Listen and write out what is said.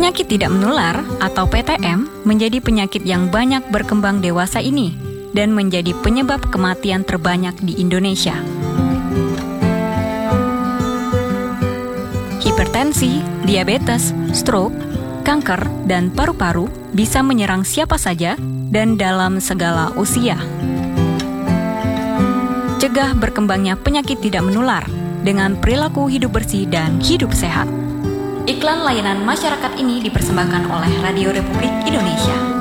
Penyakit tidak menular atau PTM menjadi penyakit yang banyak berkembang dewasa ini dan menjadi penyebab kematian terbanyak di Indonesia. Hipertensi, diabetes, stroke, kanker, dan paru-paru bisa menyerang siapa saja dan dalam segala usia. Cegah berkembangnya penyakit tidak menular dengan perilaku hidup bersih dan hidup sehat. Iklan layanan masyarakat ini dipersembahkan oleh Radio Republik Indonesia.